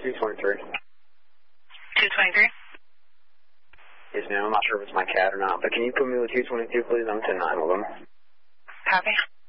223. 223? Yes, ma'am. I'm not sure if it's my cat or not, but can you put me with 222, please? I'm 10-9 with them. Copy.